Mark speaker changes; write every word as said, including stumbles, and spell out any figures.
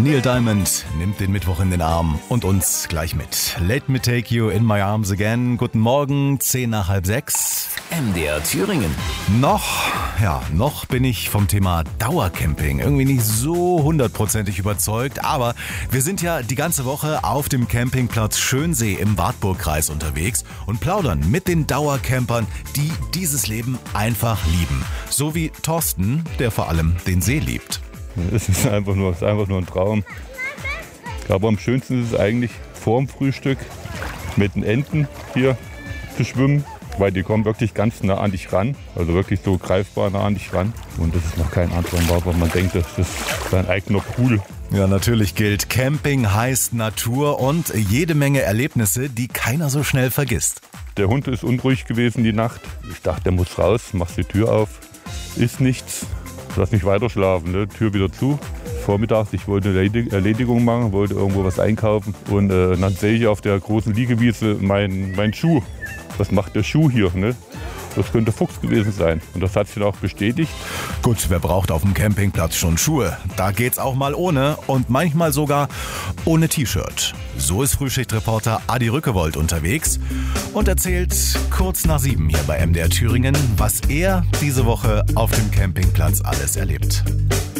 Speaker 1: Neil Diamond nimmt den Mittwoch in den Arm und uns gleich mit. Let me take you in my arms again. Guten Morgen, zehn nach halb sechs.
Speaker 2: M D R Thüringen.
Speaker 1: Noch, ja, noch bin ich vom Thema Dauercamping irgendwie nicht so hundertprozentig überzeugt, aber wir sind ja die ganze Woche auf dem Campingplatz Schönsee im Wartburgkreis unterwegs und plaudern mit den Dauercampern, die dieses Leben einfach lieben. So wie Thorsten, der vor allem den See liebt.
Speaker 3: Es ist einfach nur, es ist einfach nur ein Traum. Aber am schönsten ist es eigentlich vorm Frühstück mit den Enten hier zu schwimmen, weil die kommen wirklich ganz nah an dich ran, also wirklich so greifbar nah an dich ran. Und das ist noch kein anderer Ort, wo man denkt, das ist sein eigener Pool.
Speaker 1: Ja, natürlich gilt, Camping heißt Natur und jede Menge Erlebnisse, die keiner so schnell vergisst.
Speaker 3: Der Hund ist unruhig gewesen die Nacht. Ich dachte, der muss raus, machst die Tür auf, ist nichts. Lass mich weiter schlafen, ne? Tür wieder zu. Vormittags, ich wollte eine Erledigung machen, wollte irgendwo was einkaufen. Und äh, dann sehe ich auf der großen Liegewiese meinen mein Schuh. Was macht der Schuh hier? Ne? Das könnte Fuchs gewesen sein. Und das hat sich dann auch bestätigt.
Speaker 1: Gut, wer braucht auf dem Campingplatz schon Schuhe? Da geht's auch mal ohne und manchmal sogar ohne T-Shirt. So ist Frühschichtreporter Adi Rückewold unterwegs und erzählt kurz nach sieben hier bei M D R Thüringen, was er diese Woche auf dem Campingplatz alles erlebt.